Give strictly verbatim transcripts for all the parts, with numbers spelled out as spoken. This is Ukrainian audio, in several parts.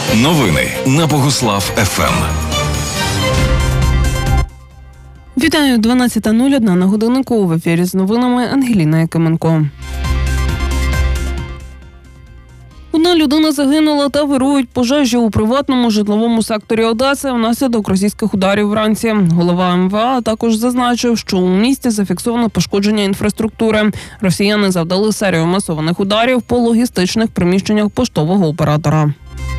Новини на Богуслав еф ем. Вітаю, дванадцята нуль одна на годиннику. В ефірі з новинами Ангеліна Якименко. Одна людина загинула та вирують пожежі у приватному житловому секторі Одеси внаслідок російських ударів вранці. Голова ем ве а також зазначив, що у місті зафіксовано пошкодження інфраструктури. Росіяни завдали серію масованих ударів по логістичних приміщеннях поштового оператора.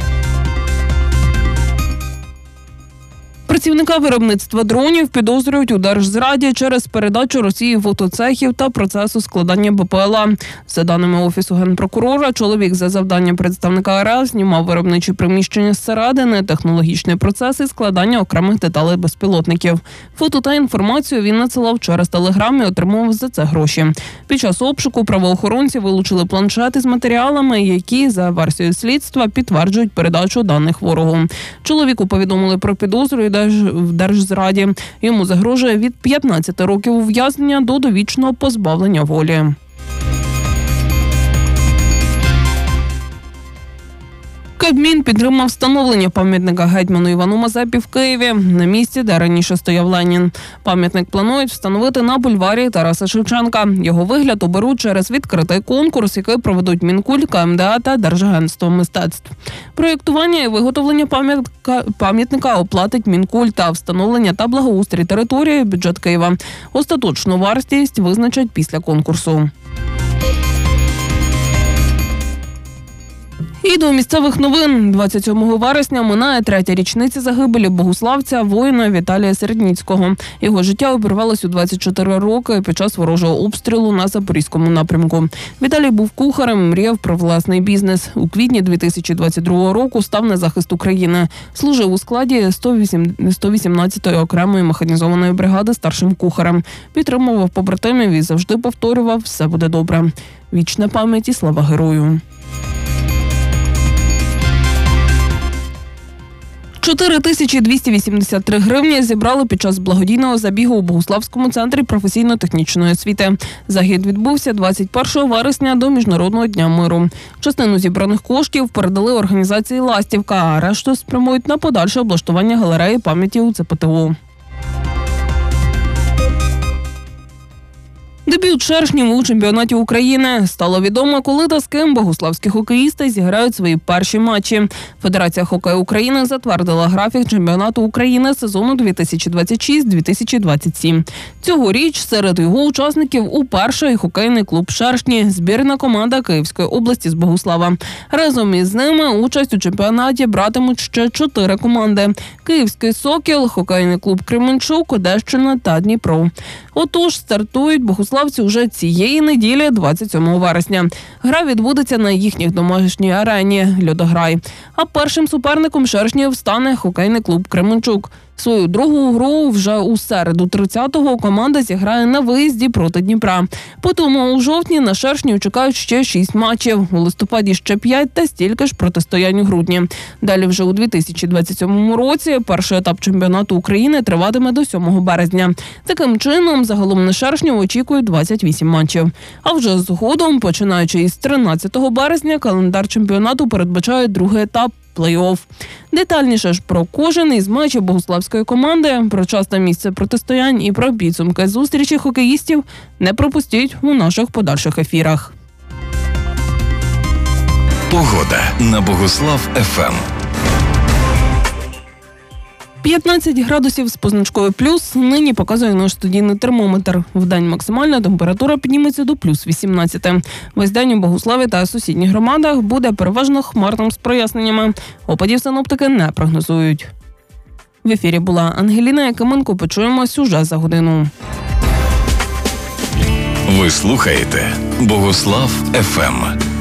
Працівника виробництва дронів підозрюють у держзраді через передачу Росії фотоцехів та процесу складання бе пе ел а. За даними Офісу Генпрокурора, чоловік за завданням представника ер ес знімав виробничі приміщення зсередини, технологічний процес і складання окремих деталей безпілотників. Фото та інформацію він надсилав через Телеграм і отримував за це гроші. Під час обшуку правоохоронці вилучили планшети з матеріалами, які, за версією слідства, підтверджують передачу даних ворогу. Чоловіку повідомили про підозру і в держзраді. Йому загрожує від п'ятнадцяти років ув'язнення до довічного позбавлення волі. Кабмін підтримав встановлення пам'ятника гетьману Івану Мазепі в Києві, на місці, де раніше стояв Ленін. Пам'ятник планують встановити на бульварі Тараса Шевченка. Його вигляд оберуть через відкритий конкурс, який проведуть Мінкульт, ка ем де а та Держагентство мистецтв. Проєктування і виготовлення пам'ятника, пам'ятника оплатить Мінкульт, а встановлення та благоустрій території – бюджет Києва. Остаточну вартість визначать після конкурсу. І до місцевих новин. двадцять сьомого вересня минає третя річниця загибелі богуславця, воїна Віталія Середніцького. Його життя обірвалось у двадцять чотири роки під час ворожого обстрілу на Запорізькому напрямку. Віталій був кухарем, мріяв про власний бізнес. У квітні дві тисячі двадцять другого року став на захист України. Служив у складі сто вісімнадцятої окремої механізованої бригади старшим кухарем. Підтримував побратимів і завжди повторював «все буде добре». Вічна пам'ять і слава герою. чотири тисячі двісті вісімдесят три гривні зібрали під час благодійного забігу у Богуславському центрі професійно-технічної освіти. Захід відбувся двадцять першого вересня до Міжнародного дня миру. Частину зібраних коштів передали організації «Ластівка», а решту спрямують на подальше облаштування галереї пам'яті у це пе те у. Дебют шершнів у чемпіонаті України. Стало відомо, коли та з ким богуславські хокеїсти зіграють свої перші матчі. Федерація хокею України затвердила графік чемпіонату України сезону дві тисячі двадцять шість - дві тисячі двадцять сім. Цьогоріч серед його учасників уперше і хокейний клуб «Шершні», збірна команда Київської області з Богуслава. Разом із ними участь у чемпіонаті братимуть ще чотири команди – Київський «Сокіл», хокейний клуб «Кременчук», Одещина та Дніпро. Отож, стартують богуславці уже цієї неділі, двадцять сьомого вересня. Гра відбудеться на їхніх домашній арені «Льодограй». А першим суперником шершнів стане хокейний клуб «Кременчук». Свою другу гру вже у середу тридцятого команда зіграє на виїзді проти Дніпра. Потім у жовтні на шершнів чекають ще шість матчів. У листопаді ще п'ять та стільки ж протистоянь у грудні. Далі вже у дві тисячі двадцять сьомому році перший етап чемпіонату України триватиме до сьомого березня. Таким чином, загалом на шершнів очікують двадцять вісім матчів. А вже згодом, починаючи із тринадцятого березня, календар чемпіонату передбачає другий етап – плей-офф. Детальніше ж про кожен із матчів богуславської команди, про час та місце протистоянь і про підсумки зустрічі хокеїстів не пропустіть у наших подальших ефірах. Погода на Богуслав еф ем. п'ятнадцять градусів з позначкою плюс нині показує наш студійний термометр. Вдень максимальна температура підніметься до плюс вісімнадцяти. Весь день у Богуславі та сусідніх громадах буде переважно хмарним з проясненнями. Опадів синоптики не прогнозують. В ефірі була Ангеліна Якименко. Почуємось уже за годину. Ви слухаєте Богуслав еф ем.